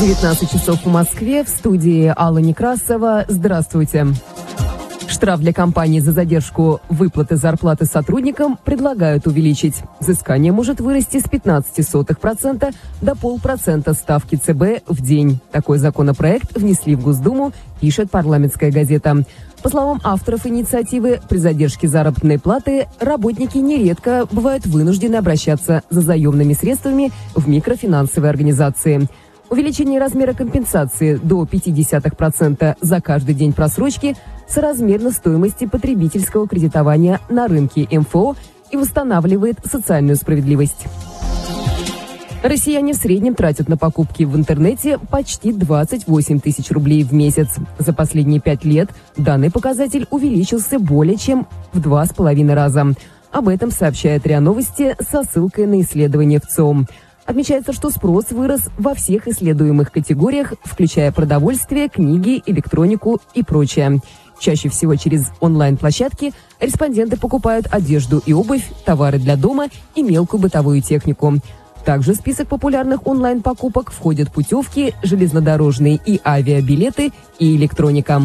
19 часов в Москве, в студии Алла Некрасова. Здравствуйте. Штраф для компании за задержку выплаты зарплаты сотрудникам предлагают увеличить. Взыскание может вырасти с 0,15% до 0,5% ставки ЦБ в день. Такой законопроект внесли в Госдуму, пишет «Парламентская газета». По словам авторов инициативы, при задержке заработной платы работники нередко бывают вынуждены обращаться за заемными средствами в микрофинансовые организации. Увеличение размера компенсации до 0,5% за каждый день просрочки соразмерно стоимости потребительского кредитования на рынке МФО и восстанавливает социальную справедливость. Россияне в среднем тратят на покупки в интернете почти 28 тысяч рублей в месяц. За последние 5 лет данный показатель увеличился более чем в 2,5 раза. Об этом сообщает РИА Новости со ссылкой на исследование ВЦИОМ. Отмечается, что спрос вырос во всех исследуемых категориях, включая продовольствие, книги, электронику и прочее. Чаще всего через онлайн-площадки респонденты покупают одежду и обувь, товары для дома и мелкую бытовую технику. Также в список популярных онлайн-покупок входят путевки, железнодорожные и авиабилеты и электроника.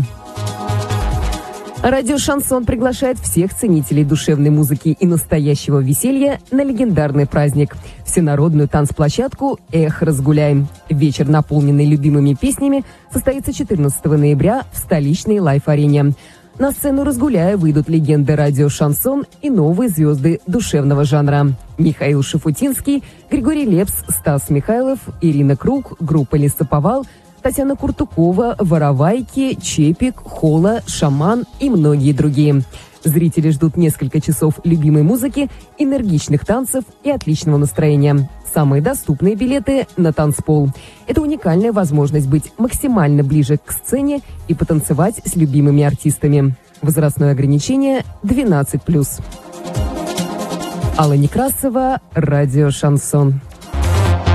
Радио «Шансон» приглашает всех ценителей душевной музыки и настоящего веселья на легендарный праздник – всенародную танцплощадку «Эх, разгуляй». Вечер, наполненный любимыми песнями, состоится 14 ноября в столичной лайф-арене. На сцену «Разгуляя» выйдут легенды радио «Шансон» и новые звезды душевного жанра. Михаил Шафутинский, Григорий Лепс, Стас Михайлов, Ирина Круг, группа «Лесоповал», Татьяна Куртукова, Воровайки, Чепик, Хола, Шаман и многие другие. Зрители ждут несколько часов любимой музыки, энергичных танцев и отличного настроения. Самые доступные билеты на танцпол. Это уникальная возможность быть максимально ближе к сцене и потанцевать с любимыми артистами. Возрастное ограничение 12+. Алла Некрасова, радио «Шансон».